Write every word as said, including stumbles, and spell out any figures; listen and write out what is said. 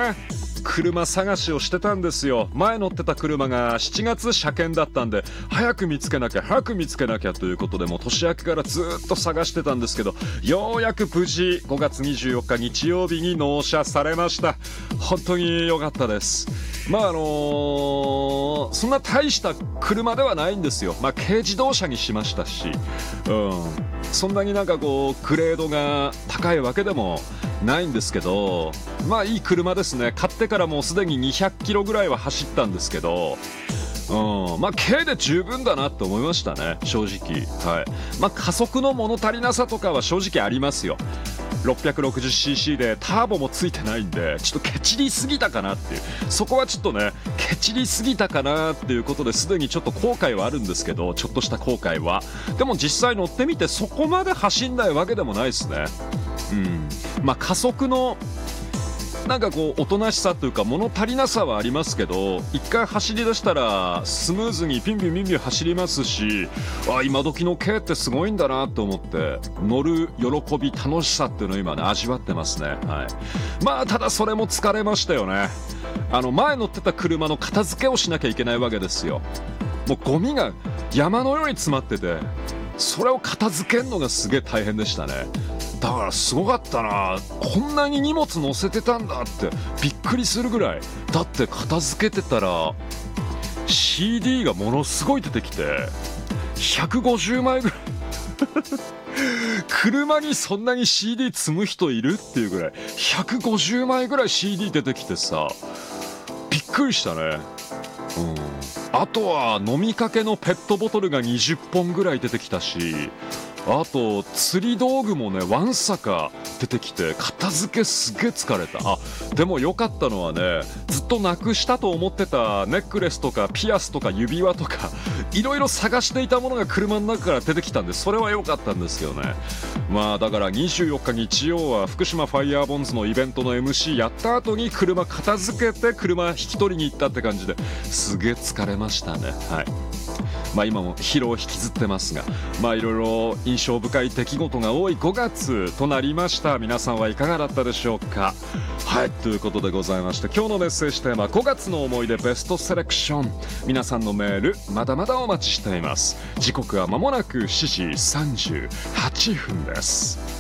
ね車探しをしてたんですよ。前乗ってた車がしちがつ車検だったんで、早く見つけなきゃ早く見つけなきゃということで、もう年明けからずっと探してたんですけど、ようやく無事ごがつにじゅうよっか日曜日に納車されました。本当に良かったです。まああのー、そんな大した車ではないんですよ。まあ軽自動車にしましたし、うんそんなになんかこうグレードが高いわけでもないんですけど、まあいい車ですね。買ってからもうすでににひゃくキロぐらいは走ったんですけど、うん、まあ軽で十分だなって思いましたね、正直。はい。まあ加速の物足りなさとかは正直ありますよ。ろっぴゃくろくじゅうシーシー でターボもついてないんで、ちょっとケチりすぎたかなっていう、そこはちょっとねケチりすぎたかなっていうことですでにちょっと後悔はあるんですけど、ちょっとした後悔は。でも実際乗ってみてそこまで走んないわけでもないですね。うんまあ加速のなんかこうおとなしさというか物足りなさはありますけど、一回走り出したらスムーズにピンピンピンピン走りますし、あ今時の軽ってすごいんだなと思って乗る喜び楽しさっていうのを今ね味わってますね。はい。まあただそれも疲れましたよね。あの前乗ってた車の片付けをしなきゃいけないわけですよ。もうゴミが山のように詰まってて、それを片付けるのがすげえ大変でしたね。だからすごかったな、こんなに荷物乗せてたんだってびっくりするぐらい。だって片付けてたら シーディー がものすごい出てきてひゃくごじゅうまいぐらい車にそんなに シーディー 積む人いるっていうぐらいひゃくごじゅうまいぐらい シーディー 出てきてさ、びっくりしたね。うんあとは飲みかけのペットボトルがにじゅっぽんぐらい出てきたし、あと釣り道具もねわんさか出てきて片付けすげえ疲れた。あでも良かったのはね、ずっとなくしたと思ってたネックレスとかピアスとか指輪とかいろいろ探していたものが車の中から出てきたんで、それは良かったんですけどね。まあだからにじゅうよっか日曜は福島ファイヤーボンズのイベントの エムシー やった後に車片付けて車引き取りに行ったって感じですげえ疲れましたね。はい。まあ今も疲労を引きずってますが、まあいろいろ印象深い出来事が多いごがつとなりました。皆さんはいかがだったでしょうか。はいということでございまして、今日のメッセージテーマごがつの思い出ベストセレクション、皆さんのメールまだまだお待ちしています。時刻は間もなくしちじさんじゅうはっぷんです。